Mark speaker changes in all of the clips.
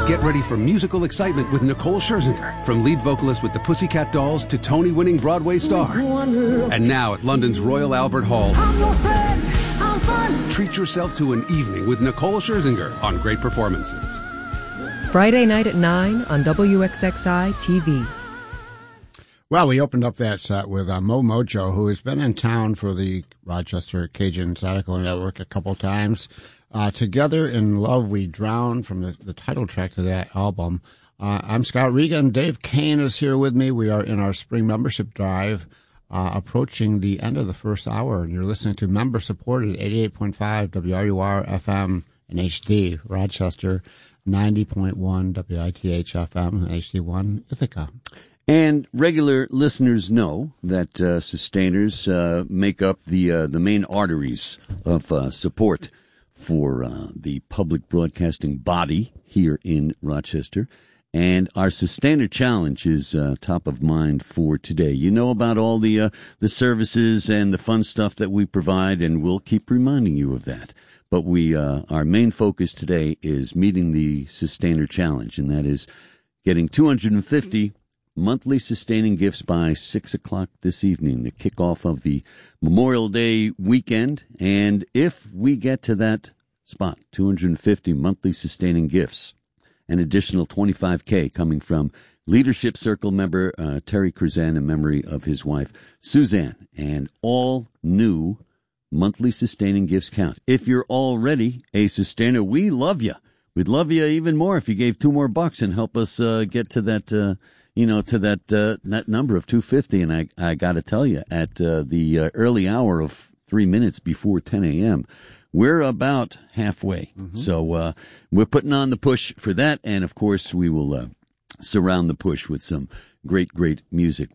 Speaker 1: Get ready for musical excitement with Nicole Scherzinger, from lead vocalist with the Pussycat Dolls to Tony-winning Broadway star. And now at London's Royal Albert Hall, treat yourself to an evening with Nicole Scherzinger on Great Performances.
Speaker 2: Friday night at 9 on WXXI TV.
Speaker 3: Well, we opened up that set with Mo Mojo, who has been in town for the Rochester Cajun Zydeco Network a couple times. Together in Love We Drown, from the title track to that album. I'm Scott Regan. Dave Kane is here with me. We are in our spring membership drive, approaching the end of the first hour. And you're listening to member-supported 88.5 WRUR FM and HD, Rochester, 90.1 WITH FM and HD1 Ithaca.
Speaker 4: And regular listeners know that sustainers make up the main arteries of support for the public broadcasting body here in Rochester. And our Sustainer Challenge is top of mind for today. You know about all the services and the fun stuff that we provide, and we'll keep reminding you of that. But our main focus today is meeting the Sustainer Challenge, and that is getting 250 monthly sustaining gifts by 6 o'clock this evening, the kickoff of the Memorial Day weekend. And if we get to that spot, 250 monthly sustaining gifts, an additional $25K coming from Leadership Circle member Terry Curzan in memory of his wife, Suzanne. And all new monthly sustaining gifts count. If you're already a sustainer, we love you. We'd love you even more if you gave $2 more and help us get to that that number of 250. And I got to tell you, at the early hour of 3 minutes before 10 a.m., we're about halfway. Mm-hmm. So we're putting on the push for that. And, of course, we will surround the push with some great, great music.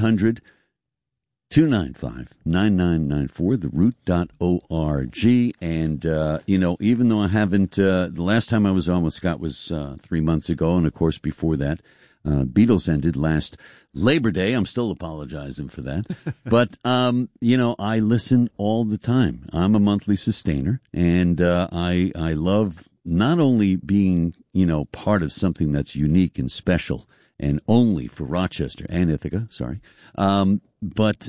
Speaker 4: 1-800-295-9994, theroot.org. And, even though I haven't, the last time I was on with Scott was 3 months ago. And, of course, before that, Beatles ended last Labor Day. I'm still apologizing for that. But, I listen all the time. I'm a monthly sustainer, and I love not only being, part of something that's unique and special and only for Rochester and Ithaca, but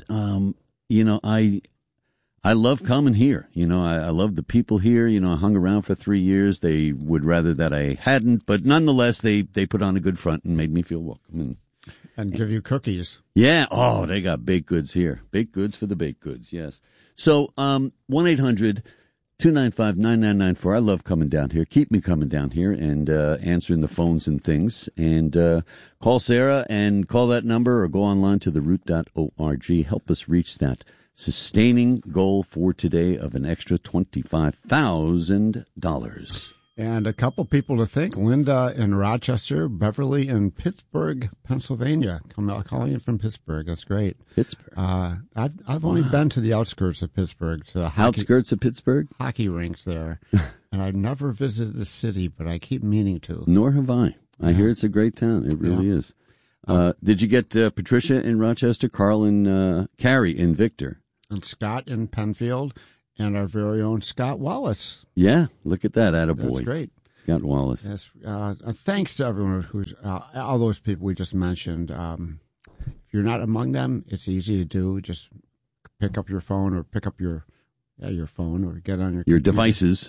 Speaker 4: I love coming here. I love the people here. I hung around for 3 years. They would rather that I hadn't, but nonetheless, they put on a good front and made me feel welcome.
Speaker 3: And give you cookies.
Speaker 4: Yeah. Oh, they got baked goods here. Baked goods for the baked goods, yes. So 1-800-295-9994. I love coming down here. Keep me coming down here and answering the phones and things. And call Sarah and call that number, or go online to theroot.org. Help us reach that sustaining goal for today of an extra $25,000.
Speaker 3: And a couple people to thank: Linda in Rochester, Beverly in Pittsburgh, Pennsylvania. Calling in from Pittsburgh. That's great.
Speaker 4: Pittsburgh.
Speaker 3: I've only been to the outskirts of Pittsburgh. To the
Speaker 4: outskirts of Pittsburgh?
Speaker 3: Hockey rinks there. And I've never visited the city, but I keep meaning to.
Speaker 4: Nor have I. I hear it's a great town. It really is. Did you get Patricia in Rochester, Carl and Carrie in Victor?
Speaker 3: And Scott in Penfield, and our very own Scott Wallace.
Speaker 4: Yeah, look at that, attaboy.
Speaker 3: That's great.
Speaker 4: Scott Wallace.
Speaker 3: Yes, thanks to everyone who's, all those people we just mentioned. If you're not among them, it's easy to do. Just pick up your phone, or pick up your phone, or get on your
Speaker 4: devices.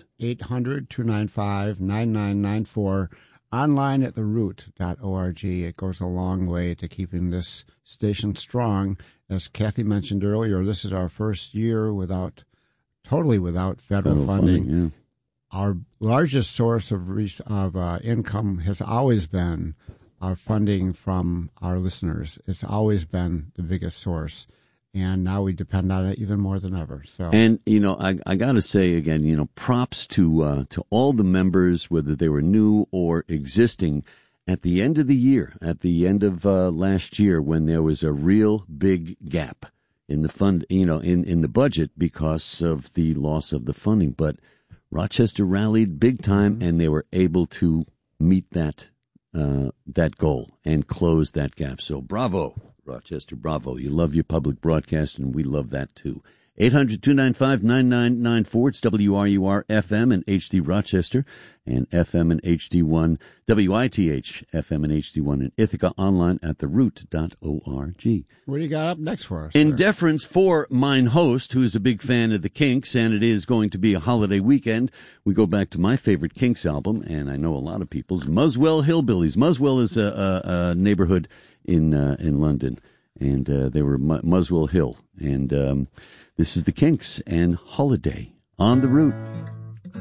Speaker 3: 800-295-9994. Online at theroot.org. It goes a long way to keeping this station strong. As Kathy mentioned earlier, this is our first year totally without federal funding.
Speaker 4: Yeah.
Speaker 3: Our largest source of income has always been our funding from our listeners. It's always been the biggest source. And now we depend on it even more than ever. So,
Speaker 4: and I got to say again, props to all the members, whether they were new or existing, at the end of the year, at the end of last year, when there was a real big gap in the fund, in the budget because of the loss of the funding. But Rochester rallied big time, and they were able to meet that goal and close that gap. So bravo. Rochester, bravo. You love your public broadcast, and we love that, too. 800-295-9994. It's WRUR-FM in HD Rochester and FM and HD1, WITH FM and HD1 in Ithaca, online at theroot.org.
Speaker 3: What do you got up next for us?
Speaker 4: In deference for mine host, who is a big fan of the Kinks, and it is going to be a holiday weekend, we go back to my favorite Kinks album, and I know a lot of people's, Muswell Hillbillies. Muswell is a neighborhood in London, and they were Muswell Hill. And this is the Kinks and Holiday on the Root.